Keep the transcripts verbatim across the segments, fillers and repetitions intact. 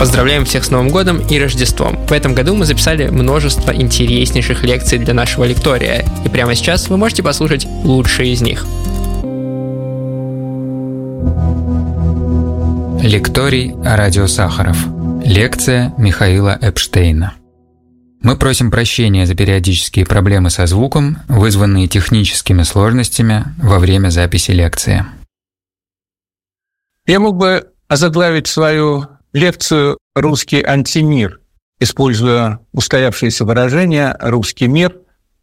Поздравляем всех с Новым годом и Рождеством! В этом году мы записали множество интереснейших лекций для нашего лектория, и прямо сейчас вы можете послушать лучшие из них. Лекторий Радио Сахаров. Лекция Михаила Эпштейна. Мы просим прощения за периодические проблемы со звуком, вызванные техническими сложностями во время записи лекции. Я мог бы озаглавить свою лекцию «Русский антимир», используя устоявшееся выражение «русский мир»,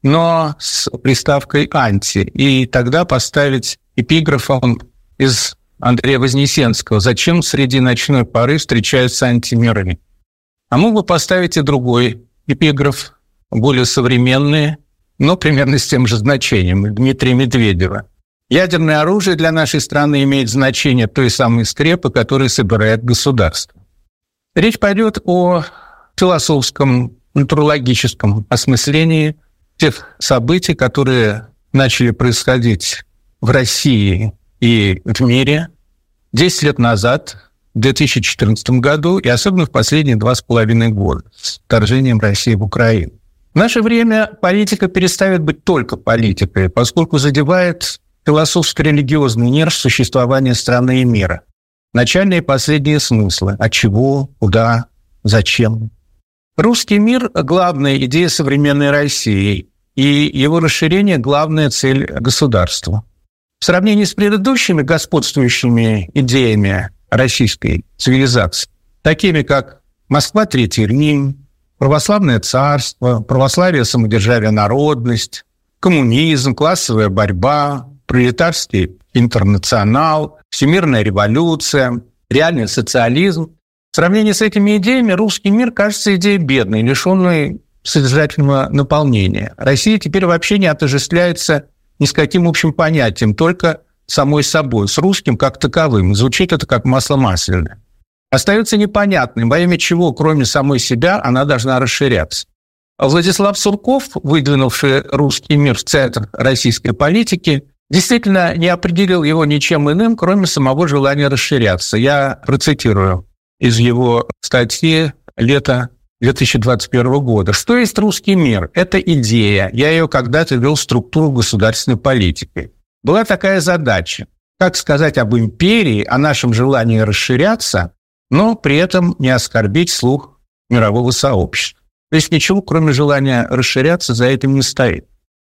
но с приставкой «анти», и тогда поставить эпиграфом из Андрея Вознесенского «Зачем среди ночной поры встречаются антимиры?». А мог бы поставить и другой эпиграф, более современный, но примерно с тем же значением, Дмитрия Медведева. Ядерное оружие для нашей страны имеет значение той самой скрепы, которую собирает государство. Речь пойдет о философском, культурологическом осмыслении тех событий, которые начали происходить в России и в мире десять лет назад, в две тысячи четырнадцатом году, и особенно в последние два с половиной года с вторжением России в Украину. В наше время политика перестает быть только политикой, поскольку задевает философско-религиозный нерв существования страны и мира. Начальные и последние смыслы. От чего, куда, зачем. Русский мир – главная идея современной России, и его расширение – главная цель государства. В сравнении с предыдущими господствующими идеями российской цивилизации, такими как Москва, Третий Рим, православное царство, православие, самодержавие, народность, коммунизм, классовая борьба, пролетарский интернационал, всемирная революция, реальный социализм. В сравнении с этими идеями русский мир кажется идеей бедной, лишенной содержательного наполнения. Россия теперь вообще не отождествляется ни с каким общим понятием, только самой собой, с русским как таковым. Звучит это как масло масляное. Остается непонятным, во имя чего, кроме самой себя, она должна расширяться. Владислав Сурков, выдвинувший русский мир в центр российской политики, действительно не определил его ничем иным, кроме самого желания расширяться. Я процитирую из его статьи «Лето две тысячи двадцать первого года». Что есть русский мир? Это идея. Я ее когда-то ввел в структуру государственной политики. Была такая задача. Как сказать об империи, о нашем желании расширяться, но при этом не оскорбить слух мирового сообщества. То есть ничего, кроме желания расширяться, за этим не стоит.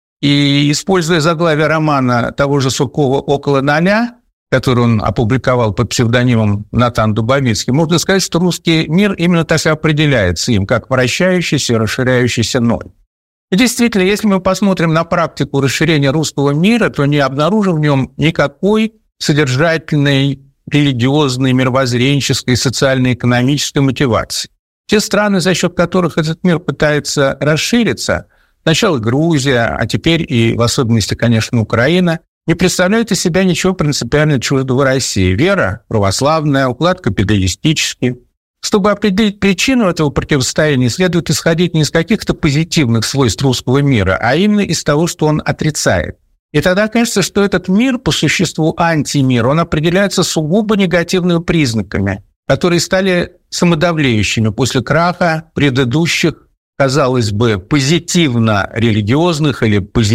И, используя заглавие романа того же Суркова «Около ноля», который он опубликовал под псевдонимом Натан Дубовицкий, можно сказать, что русский мир именно так и определяется им, как вращающийся и расширяющийся ноль. И действительно, если мы посмотрим на практику расширения русского мира, то не обнаружим в нем никакой содержательной, религиозной, мировоззренческой, социально-экономической мотивации. Те страны, за счет которых этот мир пытается расшириться, сначала Грузия, а теперь и в особенности, конечно, Украина, не представляют из себя ничего принципиально чуждого России. Вера православная, уклад капиталистический. Чтобы определить причину этого противостояния, следует исходить не из каких-то позитивных свойств русского мира, а именно из того, что он отрицает. И тогда кажется, что этот мир, по существу антимир, он определяется сугубо негативными признаками, которые стали самодавлеющими после краха предыдущих, казалось бы, позитивно-религиозных или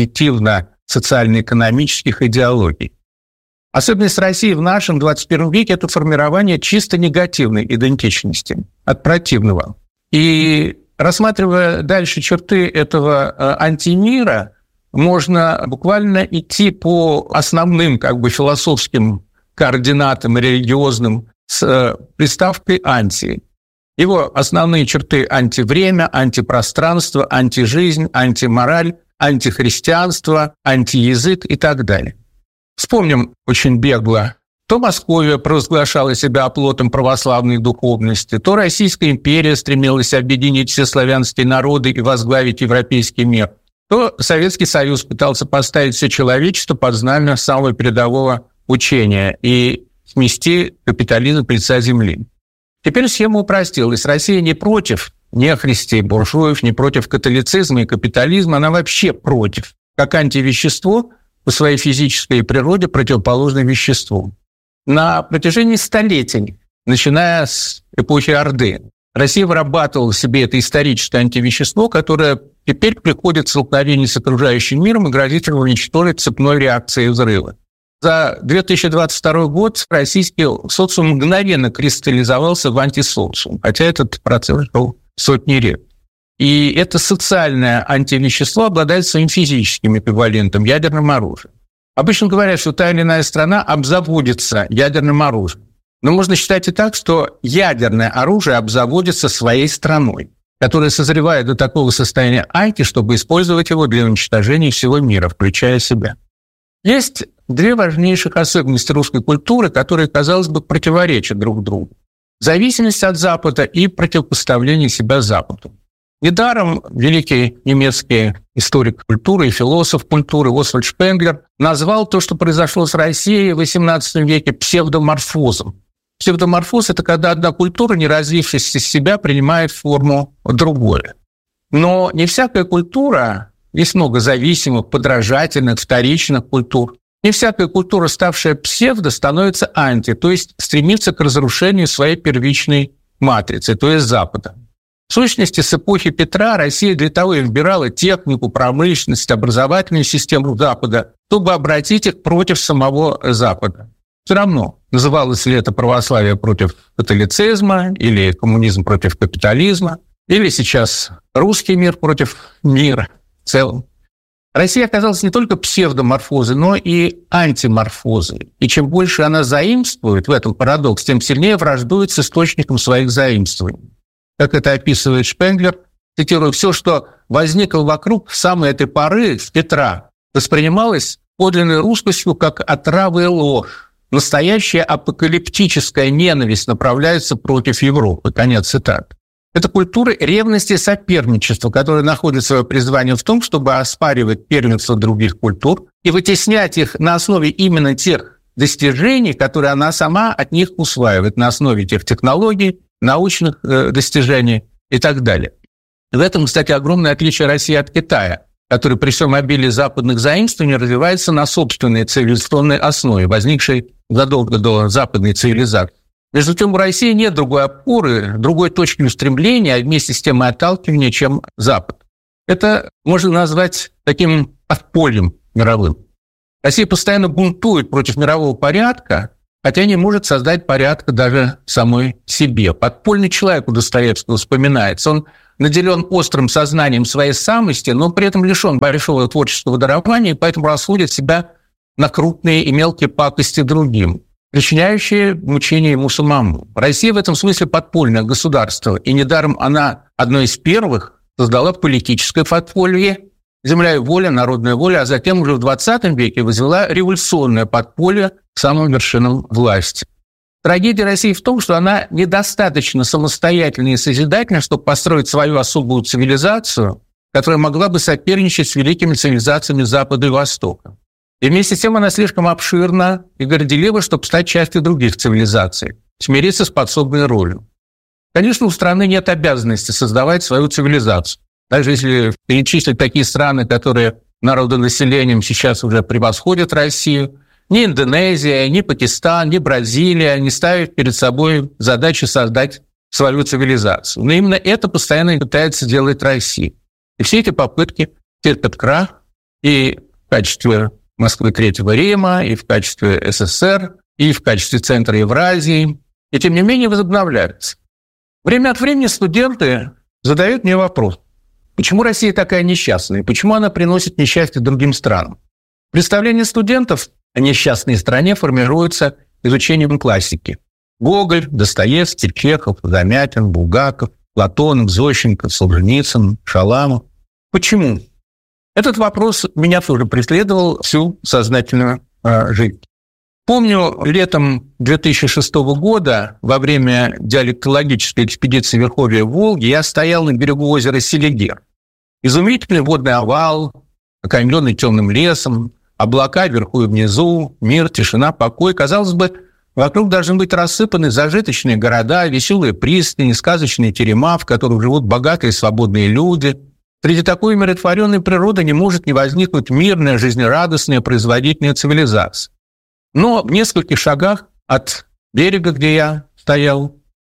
позитивно-социально-экономических идеологий. Особенность России в нашем двадцать первом веке – это формирование чисто негативной идентичности от противного. И рассматривая дальше черты этого антимира, можно буквально идти по основным как бы философским координатам религиозным с приставкой «анти». Его основные черты – антивремя, антипространство, антижизнь, антимораль, антихристианство, антиязык и так далее. Вспомним очень бегло. То Московия провозглашала себя оплотом православной духовности, то Российская империя стремилась объединить все славянские народы и возглавить европейский мир, то Советский Союз пытался поставить все человечество под знамя самого передового учения и смести капитализм с лица земли. Теперь схема упростилась. Россия не против нехристей, буржуев, не против католицизма и капитализма, она вообще против, как антивещество по своей физической природе противоположно веществу. На протяжении столетий, начиная с эпохи Орды. Россия вырабатывала в себе это историческое антивещество, которое теперь приходит в столкновение с окружающим миром и грозит его уничтожить цепной реакцией взрыва. За две тысячи двадцать второй год российский социум мгновенно кристаллизовался в антисоциум, хотя этот процесс шел сотни лет. И это социальное антивещество обладает своим физическим эквивалентом, ядерным оружием. Обычно говорят, что та или иная страна обзаводится ядерным оружием. Но можно считать и так, что ядерное оружие обзаводится своей страной, которая созревает до такого состояния анти, чтобы использовать его для уничтожения всего мира, включая себя. Есть две важнейших особенности русской культуры, которые, казалось бы, противоречат друг другу. Зависимость от Запада и противопоставление себя Западу. Недаром великий немецкий историк культуры и философ культуры Освальд Шпенглер назвал то, что произошло с Россией в восемнадцатом веке, псевдоморфозом. Псевдоморфоз – это когда одна культура, не развившись из себя, принимает форму другой. Но не всякая культура, есть много зависимых, подражательных, вторичных культур, не всякая культура, ставшая псевдо, становится анти, то есть стремится к разрушению своей первичной матрицы, то есть Запада. В сущности, с эпохи Петра Россия для того и выбирала технику, промышленность, образовательную систему Запада, чтобы обратить их против самого Запада. Все равно, называлось ли это православие против католицизма, или коммунизм против капитализма, или сейчас русский мир против мира в целом. Россия оказалась не только псевдоморфозой, но и антиморфозой. И чем больше она заимствует, в этом парадокс, тем сильнее враждует с источником своих заимствований. Как это описывает Шпенглер, цитирую, «все, что возникло вокруг с самой этой поры, с Петра, воспринималось подлинной русскостью как отрава и ложь. Настоящая апокалиптическая ненависть направляется против Европы». Конец цитаты. Это культура ревности и соперничества, которая находит свое призвание в том, чтобы оспаривать первенство других культур и вытеснять их на основе именно тех достижений, которые она сама от них усваивает, на основе тех технологий, научных э, достижений и так далее. В этом, кстати, огромное отличие России от Китая, который при всем обилии западных заимствований развивается на собственной цивилизационной основе, возникшей задолго до западной цивилизации. Между тем, у России нет другой опоры, другой точки устремления, а вместе с тем и отталкивания, чем Запад. Это можно назвать таким подпольем мировым. Россия постоянно бунтует против мирового порядка, хотя не может создать порядка даже самой себе. Подпольный человек у Достоевского вспоминается. Он наделен острым сознанием своей самости, но при этом лишен большого творческого дарования, и поэтому расходит себя на крупные и мелкие пакости другим, причиняющие мучения ему самому. Россия в этом смысле подпольное государство, и недаром она одной из первых создала политическое подполье, «Земля и воля», «Народная воля», а затем уже в двадцатом веке возвела революционное подполье к самым вершинам власти. Трагедия России в том, что она недостаточно самостоятельна и созидательна, чтобы построить свою особую цивилизацию, которая могла бы соперничать с великими цивилизациями Запада и Востока. И вместе с тем она слишком обширна и горделива, чтобы стать частью других цивилизаций, смириться с подсобной ролью. Конечно, у страны нет обязанности создавать свою цивилизацию. Даже если перечислить такие страны, которые народонаселением сейчас уже превосходят Россию, ни Индонезия, ни Пакистан, ни Бразилия не ставят перед собой задачу создать свою цивилизацию. Но именно это постоянно пытается делать Россия. И все эти попытки терпят крах и в качестве Москвы Третьего Рима, и в качестве СССР, и в качестве центра Евразии, и тем не менее возобновляются. Время от времени студенты задают мне вопрос, почему Россия такая несчастная, и почему она приносит несчастье другим странам. Представление студентов о несчастной стране формируется изучением классики. Гоголь, Достоевский, Чехов, Замятин, Булгаков, Платонов, Зощенко, Солженицын, Шаламов. Почему? Этот вопрос меня тоже преследовал всю сознательную э, жизнь. Помню, летом две тысячи шестого года, во время диалектологической экспедиции Верховья Волги, я стоял на берегу озера Селигер. Изумительный водный овал, окаймленный темным лесом, облака вверху и внизу, мир, тишина, покой. Казалось бы, вокруг должны быть рассыпаны зажиточные города, веселые пристани, сказочные терема, в которых живут богатые и свободные люди. Среди такой умиротворенной природы не может не возникнуть мирная, жизнерадостная, производительная цивилизация. Но в нескольких шагах от берега, где я стоял,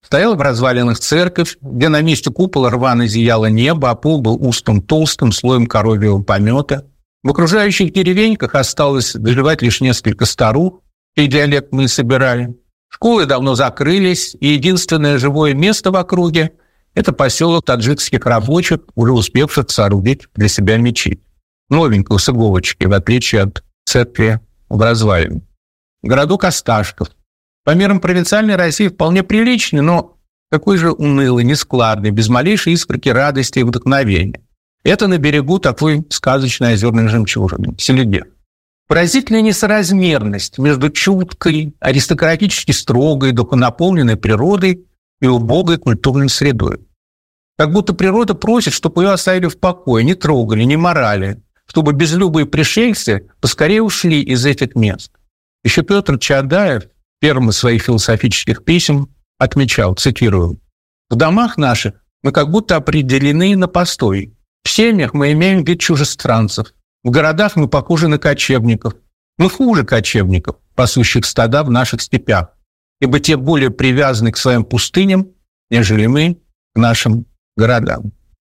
Стояла в развалинах церковь, где на месте купола рвано зияло небо, а пол был узким толстым слоем коровьего помета. В окружающих деревеньках осталось доживать лишь несколько старух, и диалект мы собирали. Школы давно закрылись, и единственное живое место в округе – это поселок таджикских рабочих, уже успевших соорудить для себя мечеть. Новенькую, с иголочки, в отличие от церкви в развалине. Городок Осташков. По мерам провинциальной России вполне приличный, но такой же унылый, нескладный, без малейшей искорки радости и вдохновения. Это на берегу такой сказочной озерной жемчужины – Селигер. Поразительная несоразмерность между чуткой, аристократически строгой, духонаполненной природой и убогой культурной средой. Как будто природа просит, чтобы ее оставили в покое, не трогали, не морали, чтобы безлюбые пришельцы поскорее ушли из этих мест. Еще Петр Чаадаев в первом из своих философических писем отмечал, цитирую, «В домах наших мы как будто определены на постой. В семьях мы имеем вид чужестранцев. В городах мы похожи на кочевников. Мы хуже кочевников, пасущих стада в наших степях, ибо те более привязаны к своим пустыням, нежели мы к нашим городам».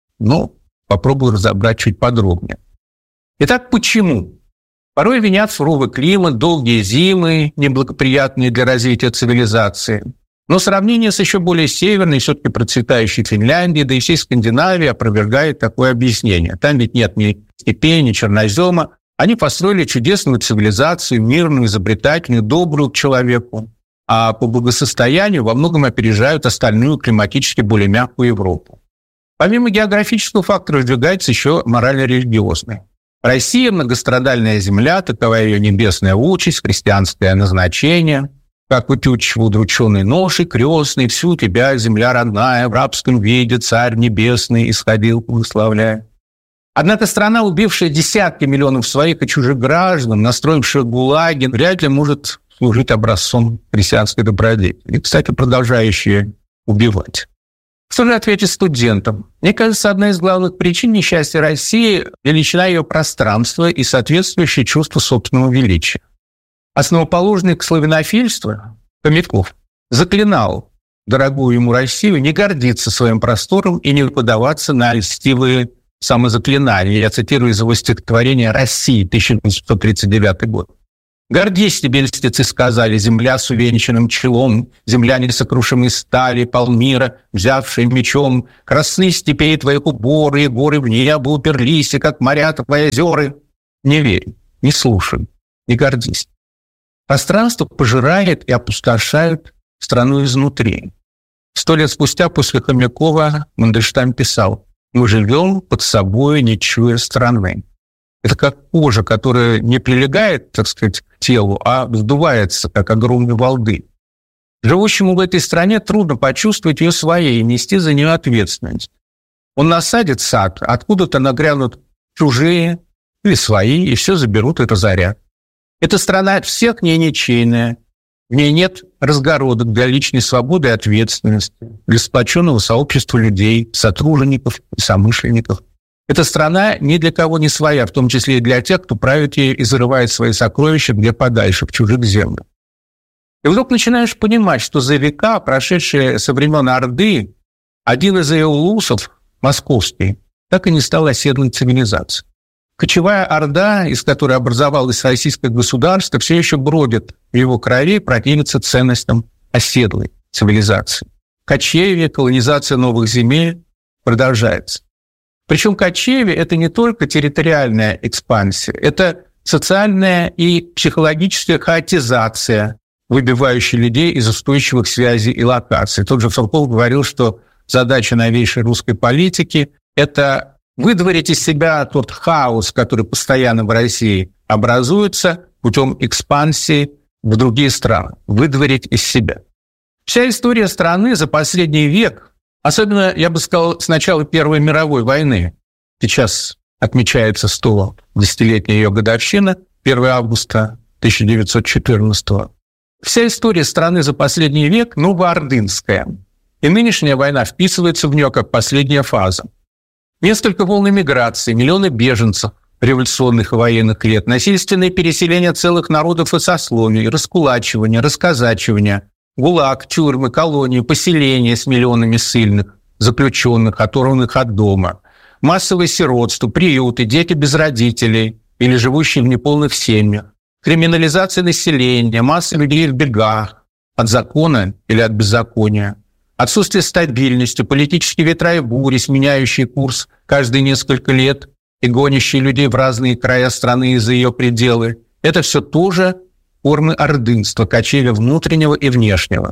Но попробую разобрать чуть подробнее. Итак, почему? Порой винят суровый климат, долгие зимы, неблагоприятные для развития цивилизации. Но сравнение с еще более северной, все-таки процветающей Финляндией, да и всей Скандинавией опровергает такое объяснение. Там ведь нет ни степей, ни чернозема. Они построили чудесную цивилизацию, мирную, изобретательную, добрую к человеку, а по благосостоянию во многом опережают остальную климатически более мягкую Европу. Помимо географического фактора выдвигается еще морально-религиозный. Россия – многострадальная земля, такова ее небесная участь, христианское назначение. Как выпьющего удрученный нож и крестный, всю тебя, земля родная, в рабском виде царь небесный исходил, благословляя. Однако страна, убившая десятки миллионов своих и чужих граждан, настроившая гулаги, вряд ли может служить образцом христианской добродетели. И, кстати, продолжающая убивать. Что же ответить студентам? Мне кажется, одна из главных причин несчастья России – величина ее пространства и соответствующее чувство собственного величия. Основоположник славянофильства Хомяков заклинал дорогую ему Россию не гордиться своим простором и не поддаваться на льстивые самозаклинания. Я цитирую из его стихотворения «Россия», тысяча восемьсот тридцать девятый год. «Гордись тебе, льстецы, сказали, земля с увенчанным челом, земля несокрушимой стали, полмира, взявший мечом, красны степей твоих уборы, и горы в небо уперлись, и как моря твои озеры». Не верь, не слушай, не гордись. Пространство пожирает и опустошает страну изнутри. Сто лет спустя после Хомякова Мандельштам писал: «Мы живем под собой, не чуя страны». Это как кожа, которая не прилегает, так сказать, к телу, а вздувается, как огромные волны. Живущему в этой стране трудно почувствовать ее своей и нести за нее ответственность. Он насадит сад, откуда-то нагрянут чужие или свои, и все заберут и разорят. Эта страна всех не ничейная, в ней нет разгородок для личной свободы и ответственности, для сплоченного сообщества людей, сотрудников и somышленников. Эта страна ни для кого не своя, в том числе и для тех, кто правит ею и зарывает свои сокровища где подальше, в чужих землях. И вдруг начинаешь понимать, что за века, прошедшие со времен Орды, один из ее улусов, московский, так и не стал оседлой цивилизацией. Кочевая Орда, из которой образовалось российское государство, все еще бродит в его крови, противится ценностям оседлой цивилизации. Кочевье, колонизация новых земель продолжается. Причем кочевье – это не только территориальная экспансия, это социальная и психологическая хаотизация, выбивающая людей из устойчивых связей и локаций. Тот же Фурков говорил, что задача новейшей русской политики – это выдворить из себя тот хаос, который постоянно в России образуется путем экспансии в другие страны, выдворить из себя. Вся история страны за последний век, особенно, я бы сказал, с начала Первой мировой войны, сейчас отмечается сто десятилетняя ее годовщина, первого августа тысяча девятьсот четырнадцатого. Вся история страны за последний век новоордынская, и нынешняя война вписывается в нее как последняя фаза. Несколько волн эмиграции, миллионы беженцев революционных и военных лет, насильственное переселение целых народов и сословий, раскулачивание, расказачивание, ГУЛАГ, тюрьмы, колонии, поселения с миллионами ссыльных, заключенных, оторванных от дома, массовое сиротство, приюты, дети без родителей или живущие в неполных семьях, криминализация населения, масса людей в бегах от закона или от беззакония, отсутствие стабильности, политические ветра и бури, сменяющие курс каждые несколько лет и гонящие людей в разные края страны и за ее пределы. Это все тоже формы ордынства, кочевья внутреннего и внешнего.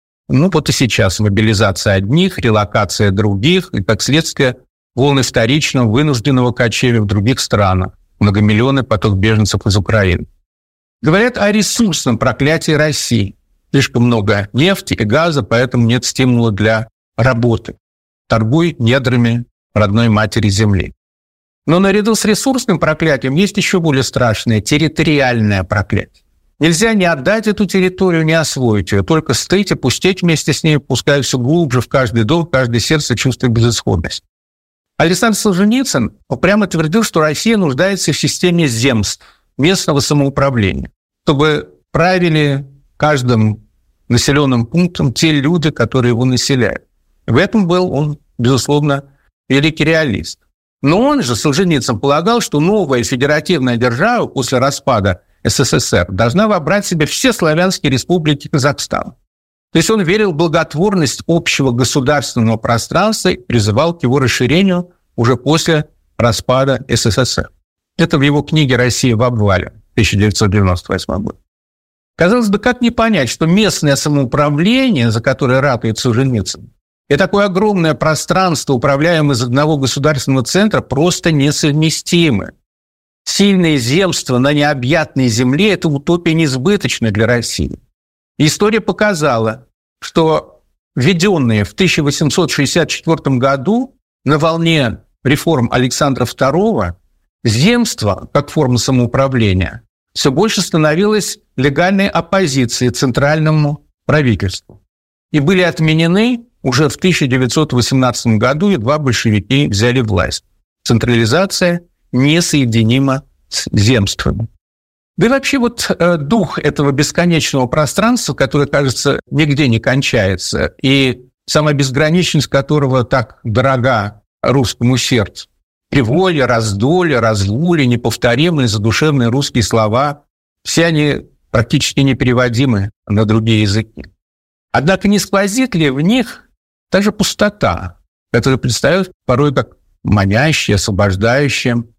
Ну вот и сейчас мобилизация одних, релокация других, и, как следствие, волны вторичного вынужденного кочевья в других странах, многомиллионный поток беженцев из Украины. Говорят о ресурсном проклятии России. Слишком много нефти и газа, поэтому нет стимула для работы. Торгуй недрами родной матери земли. Но наряду с ресурсным проклятием есть еще более страшное – территориальное проклятие. Нельзя не отдать эту территорию, не освоить ее, только стыть и пустеть вместе с ней, пуская все глубже в каждый дом, в каждое сердце чувство безысходности. Александр Солженицын прямо твердил, что Россия нуждается в системе земств, местного самоуправления, чтобы правили каждым населенным пунктом те люди, которые его населяют. В этом был он, безусловно, великий реалист. Но он же, Солженицын, полагал, что новая федеративная держава после распада СССР должна вобрать в себя все славянские республики Казахстана. То есть он верил в благотворность общего государственного пространства и призывал к его расширению уже после распада СССР. Это в его книге «Россия в обвале» тысяча девятьсот девяносто восьмого года. Казалось бы, как не понять, что местное самоуправление, за которое ратует Солженицын, и такое огромное пространство, управляемое из одного государственного центра, просто несовместимы. Сильные земства на необъятной земле – это утопия несбыточная для России. История показала, что введенные в тысяча восемьсот шестьдесят четвёртом году на волне реформ Александра второго земство, как форма самоуправления, все больше становилось легальной оппозицией центральному правительству. И были отменены уже в тысяча девятьсот восемнадцатом году, едва большевики взяли власть. Централизация несоединима с земствами. Да и вообще вот э, дух этого бесконечного пространства, которое, кажется, нигде не кончается, и сама безграничность которого так дорога русскому сердцу. Приволье, раздолье, разгуле, неповторимые задушевные русские слова, все они практически непереводимы на другие языки. Однако не сквозит ли в них та же пустота, которая предстает порой как манящая, освобождающая,